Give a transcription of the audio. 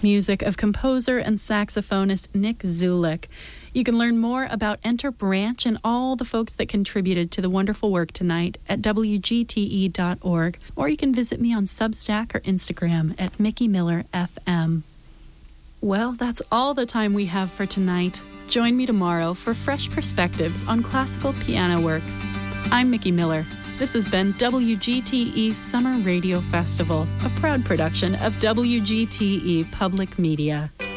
Music of composer and saxophonist Nick Zulik. You can learn more about Enter Branch and all the folks that contributed to the wonderful work tonight at WGTE.org, or you can visit me on Substack or Instagram at Mickey Miller FM. Well, that's all the time we have for tonight. Join me tomorrow for fresh perspectives on classical piano works. I'm Mickey Miller. This has been WGTE Summer Radio Festival, a proud production of WGTE Public Media.